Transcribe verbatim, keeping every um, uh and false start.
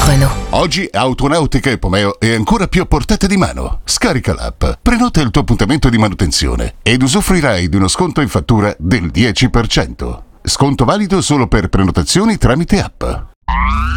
Renault. Oggi Autonautica Epomeo è ancora più a portata di mano. Scarica l'app, prenota il tuo appuntamento di manutenzione ed usufruirai di uno sconto in fattura del dieci per cento. Sconto valido solo per prenotazioni tramite app.